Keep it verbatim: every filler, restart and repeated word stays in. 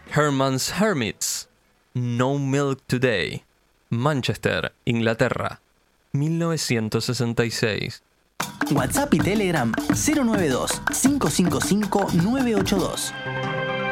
Herman's Hermits, No Milk Today, Manchester, Inglaterra, mil novecientos sesenta y seis. WhatsApp y Telegram cero nueve dos, cinco cinco cinco, nueve ocho dos.